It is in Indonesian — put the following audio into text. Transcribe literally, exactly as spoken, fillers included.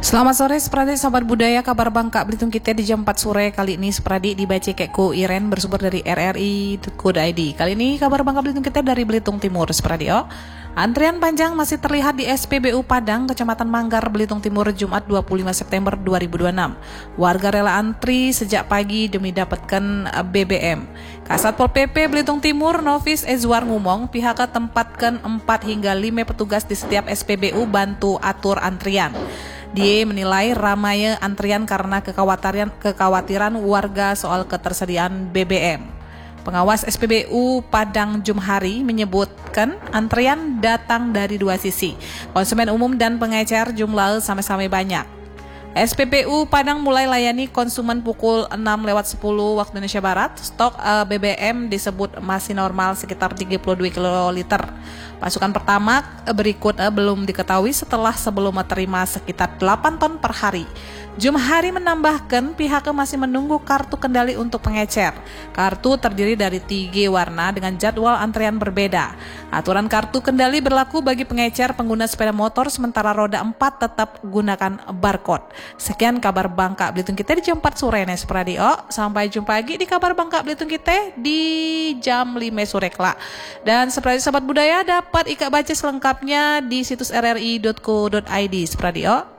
Selamat sore Sepradi, sahabat budaya, kabar Bangka Belitung kita di jam empat sore. Kali ini Sepradi dibaca Kekku Iren bersumber dari R R I titik co titik I D. Kali ini kabar Bangka Belitung kita dari Belitung Timur Sepradi. Oh. Antrian panjang masih terlihat di S P B U Padang, Kecamatan Manggar, Belitung Timur, Jumat dua puluh lima September dua ribu dua puluh enam. Warga rela antri sejak pagi demi dapatkan B B M. Kasatpol P P Belitung Timur, Novis Ezwar ngomong, pihaknya tempatkan empat hingga lima petugas di setiap S P B U bantu atur antrian. Dia menilai ramainya antrian karena kekhawatiran kekhawatiran warga soal ketersediaan B B M. Pengawas S P B U Padang Jumhari menyebutkan antrian datang dari dua sisi, konsumen umum dan pengecer jumlah sama-sama banyak. S P B U Padang mulai layani konsumen pukul enam lewat sepuluh waktu Indonesia Barat. Stok uh, B B M disebut masih normal sekitar tiga puluh dua kiloliter. Pasukan pertama berikut uh, belum diketahui setelah sebelum menerima sekitar delapan ton per hari. Jumhari menambahkan pihaknya masih menunggu kartu kendali untuk pengecer. Kartu terdiri dari tiga warna dengan jadwal antrian berbeda. Aturan kartu kendali berlaku bagi pengecer pengguna sepeda motor, sementara roda empat tetap gunakan barcode. Sekian kabar Bangka Belitung kita di jam empat sore nih Pradio. Sampai jumpa lagi di kabar Bangka Belitung kita di jam lima sore kelak. Dan seperti sahabat budaya dapat ika baca selengkapnya di situs r r i titik co titik i d Pradio.